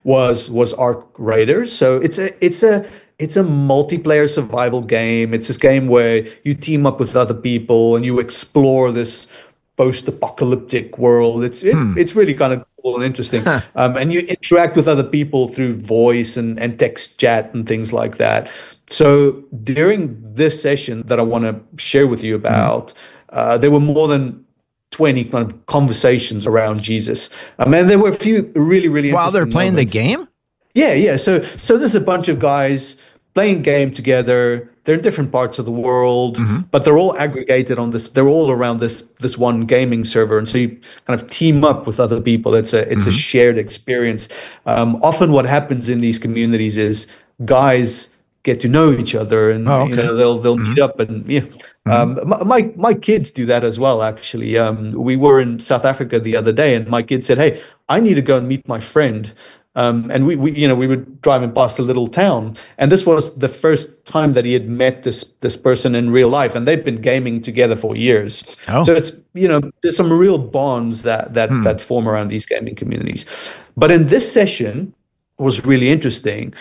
was Ark Raiders. So it's a multiplayer survival game. It's this game where you team up with other people and you explore this post-apocalyptic world. It's really kind of cool and interesting. Huh. And you interact with other people through voice and text chat and things like that. So during this session that I want to share with you about, there were more than 20 kind of conversations around Jesus. And there were a few really, really While they're interesting playing moments. the game? Yeah, yeah. So there's a bunch of guys playing game together. They're in different parts of the world, but they're all aggregated on this. They're all around this one gaming server, and so you kind of team up with other people. It's a shared experience. Often, what happens in these communities is guys get to know each other, and Oh, okay. they'll meet up, and yeah. My kids do that as well. Actually, we were in South Africa the other day, and my kid said, "Hey, I need to go and meet my friend." And we were driving past a little town, and this was the first time that he had met this person in real life, and they've been gaming together for years. Oh. So it's there's some real bonds that form around these gaming communities. But in this session, was really interesting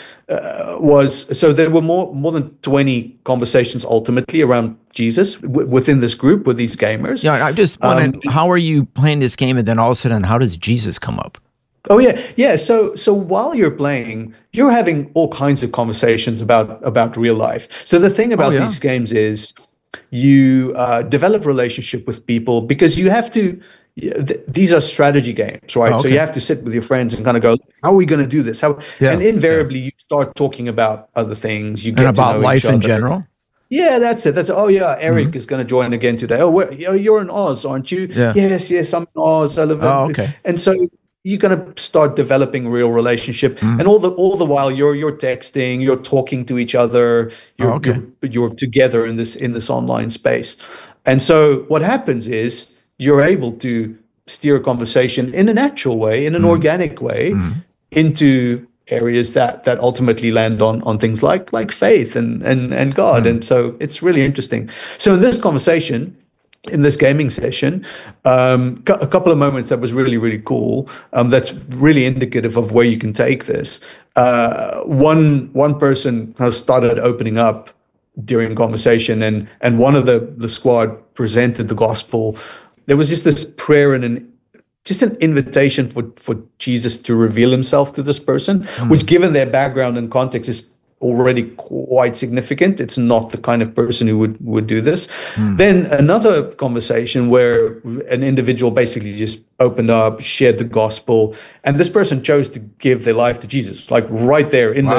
so there were more than 20 conversations ultimately around Jesus within this group with these gamers. Yeah, I just wanted, how are you playing this game and then all of a sudden, how does Jesus come up? Oh yeah. So while you're playing, you're having all kinds of conversations about real life. So the thing about these games is you develop relationship with people because you have to. These are strategy games, right? Oh, okay. So you have to sit with your friends and kind of go, how are we going to do this? And invariably you start talking about other things. You get and about to know life each other. in general. Yeah, that's it. Oh yeah, Eric is going to join again today. You're in Oz, aren't you? Yeah. Yes, I'm in Oz. I live. Okay. And so you're going to start developing real relationship, and all the while you're texting, you're talking to each other, you're together in this online space. And so what happens is you're able to steer a conversation in a natural way, in an organic way, into areas that ultimately land on things like faith and God. And so it's really interesting. So in this conversation, in this gaming session, a couple of moments that was really, really cool. That's really indicative of where you can take this. One person kind of started opening up during conversation, and one of the squad presented the gospel. There was just this prayer and just an invitation for Jesus to reveal himself to this person, which, given their background and context, is already quite significant. It's not the kind of person who would do this. Then another conversation where an individual basically just opened up, shared the gospel, and this person chose to give their life to Jesus, like right there in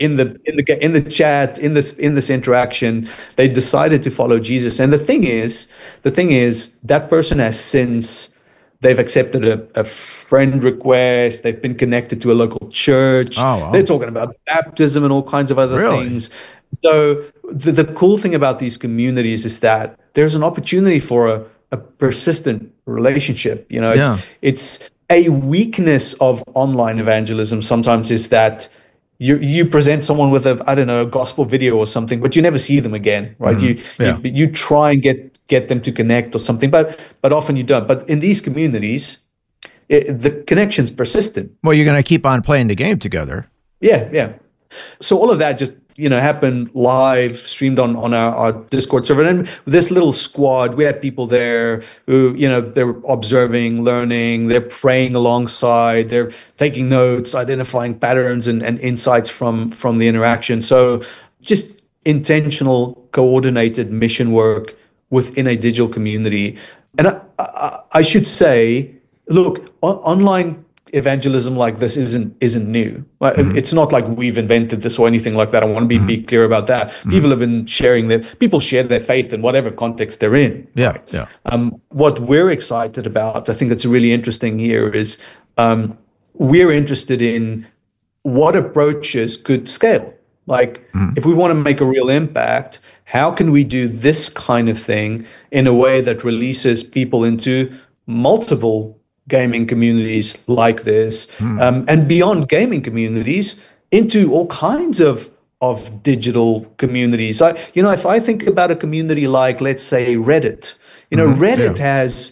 the chat, in this interaction. They decided to follow Jesus. And the thing is that person has since they've accepted a friend request. They've been connected to a local church. Oh, wow. They're talking about baptism and all kinds of other things. So the cool thing about these communities is that there's an opportunity for a persistent relationship. It's a weakness of online evangelism sometimes is that you present someone with a gospel video or something, but you never see them again, right? You try and get them to connect or something, but often you don't. But in these communities, the connection's persistent. Well, you're going to keep on playing the game together. Yeah. So all of that just happened live, streamed on our Discord server. And this little squad, we had people there who they're observing, learning, they're praying alongside, they're taking notes, identifying patterns and insights from the interaction. So just intentional, coordinated mission work within a digital community. And I should say, look, online evangelism like this isn't new. It's not like we've invented this or anything like that. I want to be clear about that. People have been people share their faith in whatever context they're in. Yeah. What we're excited about, I think that's really interesting here, is we're interested in what approaches could scale. Like, if we want to make a real impact, how can we do this kind of thing in a way that releases people into multiple gaming communities like this, and beyond gaming communities into all kinds of digital communities. If I think about a community like, let's say, Reddit, Reddit has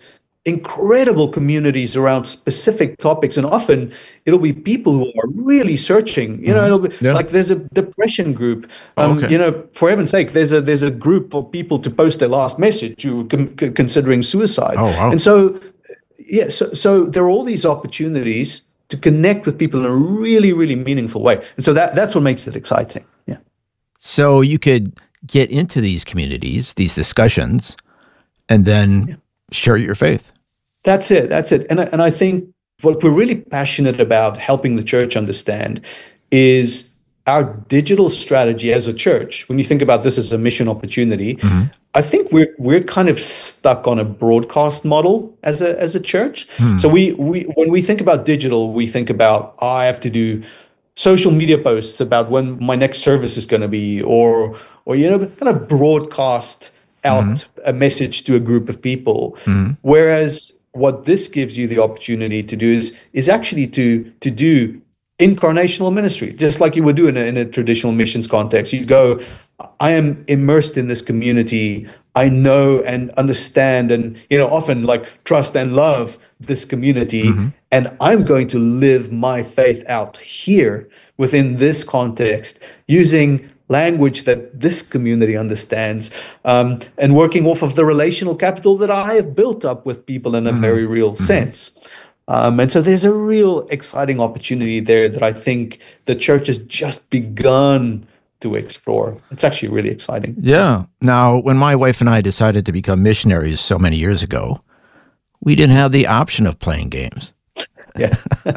incredible communities around specific topics, and often it'll be people who are really searching. It'll be like there's a depression group. For heaven's sake, there's a group for people to post their last message who are considering suicide. Oh, wow. And so, so there are all these opportunities to connect with people in a really, really meaningful way, and so that's what makes it exciting. Yeah. So you could get into these communities, these discussions, and then share your faith. That's it. And I think what we're really passionate about helping the church understand is our digital strategy as a church. When you think about this as a mission opportunity, I think we're kind of stuck on a broadcast model as a church. So we when we think about digital, we think about I have to do social media posts about when my next service is going to be, or kind of broadcast out a message to a group of people. Whereas what this gives you the opportunity to do is actually to do incarnational ministry, just like you would do in a traditional missions context. You go, I am immersed in this community. I know and understand and, often like trust and love this community. And I'm going to live my faith out here within this context using language that this community understands, and working off of the relational capital that I have built up with people in a very real sense. And so there's a real exciting opportunity there that I think the church has just begun to explore. It's actually really exciting. Yeah. Now, when my wife and I decided to become missionaries so many years ago, we didn't have the option of playing games. Yeah.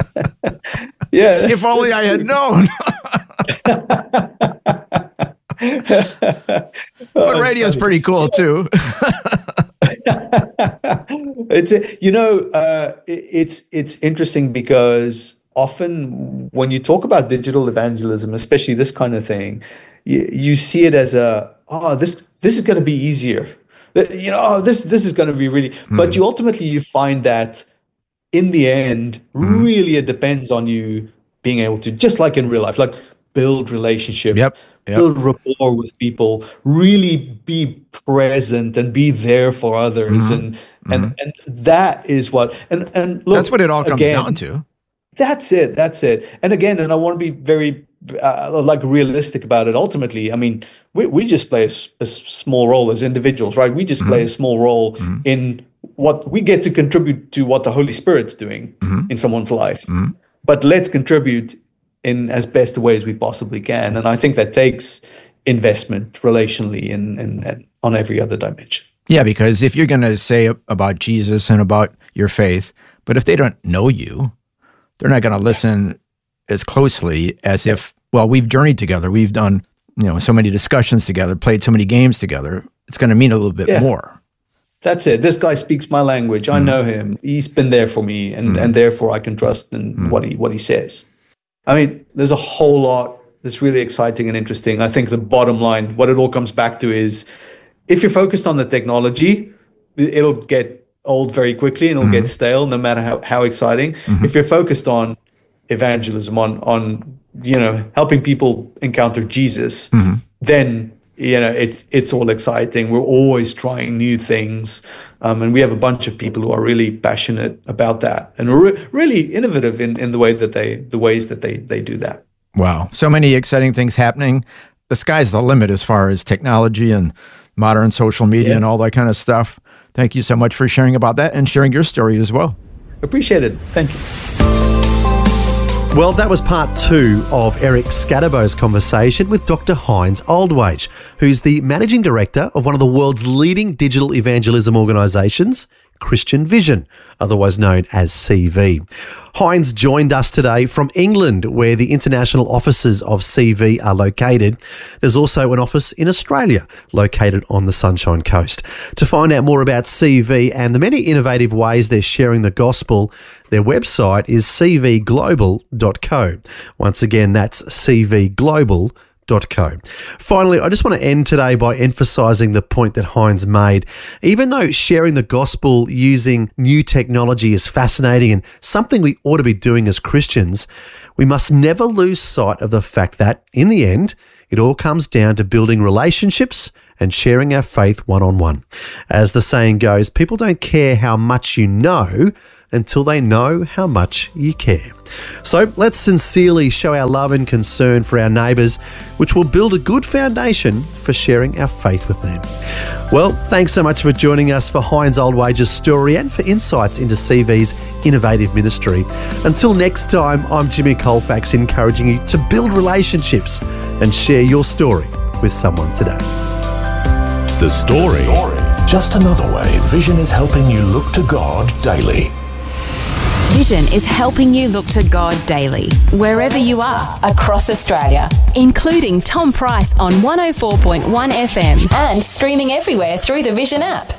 If only I had known. But radio's pretty cool too. It's interesting because often when you talk about digital evangelism, especially this kind of thing, you see it as this is going to be easier. This is going to be really. But you ultimately find that in the end, really it depends on you being able to, just like in real life, like build relationship, build rapport with people, really be present and be there for others. And that is what, and look, that's what it all comes down to. That's it. And again, and I want to be very realistic about it. Ultimately, I mean, we just play a small role as individuals, right? We just play a small role in what we get to contribute to what the Holy Spirit's doing in someone's life. But let's contribute in as best a way as we possibly can. And I think that takes investment relationally and on every other dimension. Yeah, because if you're going to say about Jesus and about your faith, but if they don't know you, they're not going to listen as closely as if, we've journeyed together. We've done, so many discussions together, played so many games together. It's going to mean a little bit more. That's it. This guy speaks my language. I know him. He's been there for me, and therefore I can trust in what he says. I mean, there's a whole lot that's really exciting and interesting. I think the bottom line, what it all comes back to is, if you're focused on the technology, it'll get old very quickly and it'll get stale, no matter how exciting. If you're focused on evangelism, on helping people encounter Jesus, then it's all exciting. We're always trying new things, and we have a bunch of people who are really passionate about that and really innovative in the ways that they do that. Wow, so many exciting things happening. The sky's the limit as far as technology and modern social media and all that kind of stuff. Thank you so much for sharing about that and sharing your story as well. Appreciate it. Thank you. Well, that was part 2 of Eric Scatterbo's conversation with Dr. Heinz Oldwage, who's the Managing Director of one of the world's leading digital evangelism organisations, Christian Vision, otherwise known as CV. Heinz joined us today from England, where the international offices of CV are located. There's also an office in Australia, located on the Sunshine Coast. To find out more about CV and the many innovative ways they're sharing the gospel, their website is cvglobal.co. Once again, that's cvglobal.co. Finally, I just want to end today by emphasising the point that Heinz made. Even though sharing the gospel using new technology is fascinating and something we ought to be doing as Christians, we must never lose sight of the fact that, in the end, it all comes down to building relationships and sharing our faith one-on-one. As the saying goes, people don't care how much you know until they know how much you care. So let's sincerely show our love and concern for our neighbours, which will build a good foundation for sharing our faith with them. Well, thanks so much for joining us for Heinz Oldwage's story and for insights into CV's innovative ministry. Until next time, I'm Jimmy Colfax, encouraging you to build relationships and share your story with someone today. The Story. Just another way Vision is helping you look to God daily. Vision is helping you look to God daily, wherever you are across Australia, including Tom Price on 104.1 FM and streaming everywhere through the Vision app.